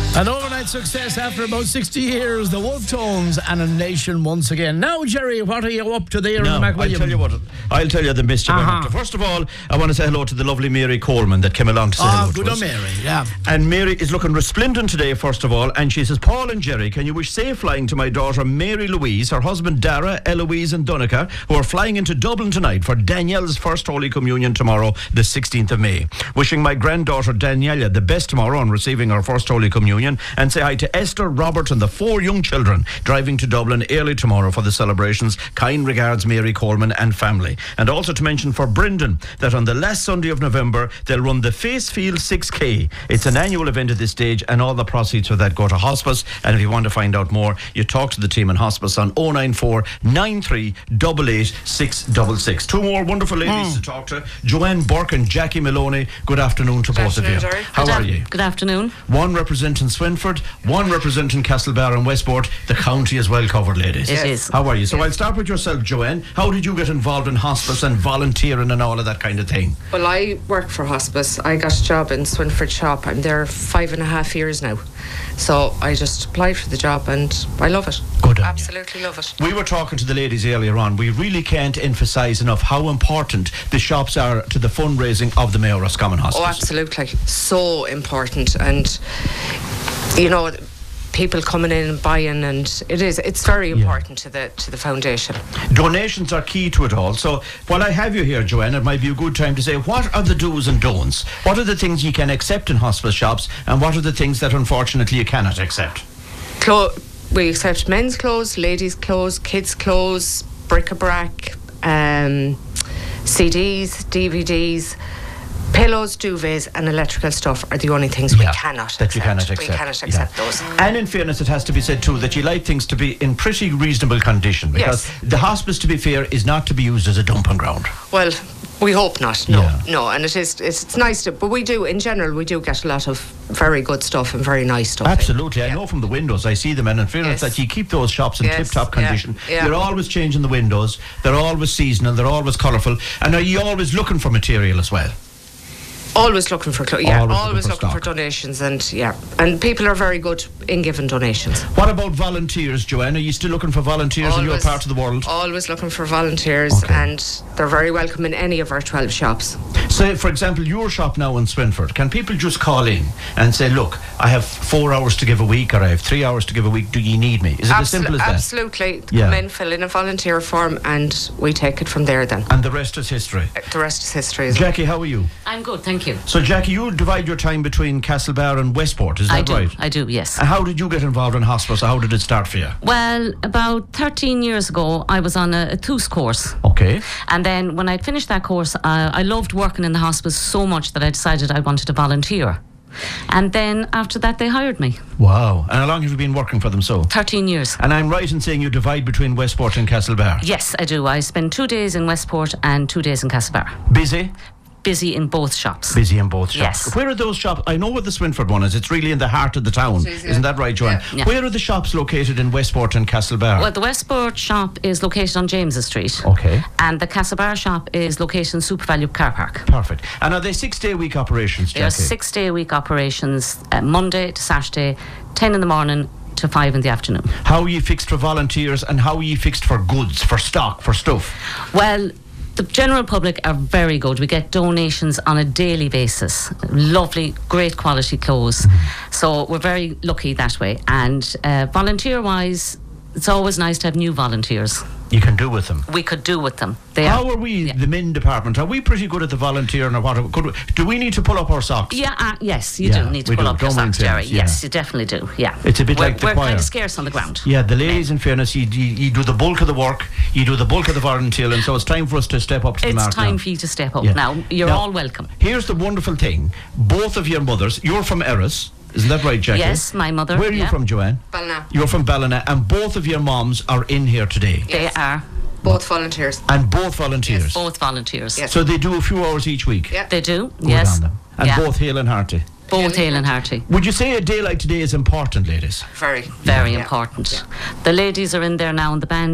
An overnight success after about 60 years, the Wolf Tones and A Nation once again. Now, Jerry, what are you up to there in the McWilliam? I'll tell you the mischief I'm up to. First of all, I want to say hello to the lovely Mary Coleman that came along to say hello to us. Good on Mary, yeah. And Mary is looking resplendent today, first of all, and she says, Paul and Jerry, can you wish safe flying to my daughter Mary Louise, her husband Dara, Eloise and Donica, who are flying into Dublin tonight for Danielle's first Holy Communion tomorrow, the 16th of May. Wishing my granddaughter Daniela the best tomorrow on receiving her first Holy Communion, and say hi to Esther, Robert and the 4 young children driving to Dublin early tomorrow for the celebrations. Kind regards, Mary Coleman and family. And also to mention for Brendan that on the last Sunday of November they'll run the Facefield 6K. It's an annual event at this stage and all the proceeds for that go to hospice. And if you want to find out more, you talk to the team in hospice on 094 93 88 666. 2 more wonderful ladies to talk to. Joanne Burke and Jackie Maloney. Good afternoon to both of you. Jerry. How are you? Good afternoon. One representing Swinford, one representing Castlebar and Westport. The county is well covered, ladies. It is. How are you? So I'll start with yourself, Joanne. How did you get involved in hospice and volunteering and all of that kind of thing? Well, I work for hospice. I got a job in Swinford shop. I'm there 5.5 years now. So I just applied for the job and I love it. Good on you. Absolutely love it. We were talking to the ladies earlier on. We really can't emphasise enough how important the shops are to the fundraising of the Mayor Roscommon Hospice. Oh, absolutely. So important. And, you know, people coming in and buying, and it's very important to the foundation. Donations are key to it all. So while I have you here, Joanne, it might be a good time to say, what are the do's and don'ts? What are the things you can accept in hospice shops, and what are the things that unfortunately you cannot accept? We accept men's clothes, ladies' clothes, kids' clothes, bric-a-brac, CDs, DVDs. Pillows, duvets and electrical stuff are the only things we cannot accept. We cannot accept those. And in fairness, it has to be said too that you like things to be in pretty reasonable condition, because the hospice, to be fair, is not to be used as a dumping ground. Well, we hope not. No, and it's nice to, but we do, in general, we do get a lot of very good stuff and very nice stuff. Absolutely. I know from the windows, I see them, and in fairness that you keep those shops in tip-top condition. You're always changing the windows, they're always seasonal, they're always colourful, and are you always looking for material as well? Always looking for always looking for donations, and people are very good in giving donations. What about volunteers, Joanne? Are you still looking for volunteers in your part of the world? Always looking for volunteers, and they're very welcome in any of our 12 shops. So, for example, your shop now in Swinford, can people just call in and say, look, I have 4 hours to give a week, or I have 3 hours to give a week, do you need me? Is it as simple as that? Absolutely. Come in, fill in a volunteer form, and we take it from there then. And the rest is history? The rest is history. Jackie, how are you? I'm good, thank you. So, Jackie, you divide your time between Castlebar and Westport, is that right? I do, yes. And how did you get involved in hospice? How did it start for you? Well, about 13 years ago, I was on a TOOS course. Okay. And then when I'd finished that course, I loved working in the hospice so much that I decided I wanted to volunteer. And then after that, they hired me. Wow. And how long have you been working for them so? 13 years. And I'm right in saying you divide between Westport and Castlebar? Yes, I do. I spend 2 days in Westport and 2 days in Castlebar. Busy? Busy in both shops. Busy in both shops. Yes. Where are those shops? I know where the Swinford one is. It's really in the heart of the town. Isn't that right, Joanne? Yeah. Where are the shops located in Westport and Castlebar? Well, the Westport shop is located on James's Street. Okay. And the Castlebar shop is located in SuperValue Car Park. Perfect. And are they 6-day-a-week operations, Jackie? They are 6-day-a-week operations, Monday to Saturday, 10 in the morning to 5 in the afternoon. How are you fixed for volunteers, and how are you fixed for goods, for stock, for stuff? Well, the general public are very good. We get donations on a daily basis. Lovely, great quality clothes. So we're very lucky that way. And volunteer-wise, it's always nice to have new volunteers. You can do with them. We could do with them. How are we, the men department? Are we pretty good at the volunteering, or what? Do we need to pull up our socks? Yes, you do need to pull up your socks, Jerry. Yes, you definitely do. Yeah, it's a bit like the choir. We're kind of scarce on the ground. Yeah, the ladies, in fairness, you do the bulk of the work, you do the bulk of the volunteering, so it's time for us to step up to the mark. It's time for you to step up now. You're all welcome. Here's the wonderful thing: both of your mothers, you're from Erris. Isn't that right, Jackie? Yes, my mother. Where are you from, Joanne? Ballina. You're from Ballina, and both of your moms are in here today. They are. Both volunteers. And both volunteers? Yes, both volunteers. Yes. So they do a few hours each week? Yeah. They do, Good on them. And both hale and hearty? Both hale and hearty. Would you say a day like today is important, ladies? Very. Very important. The ladies are in there now in the band.